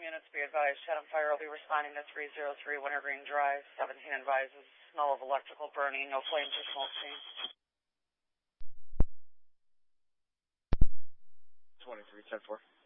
units be advised. Chatham Fire will be responding to 303 Wintergreen Drive. 17 advises smell of electrical burning, no flames or smoke seen. 23, 10-4.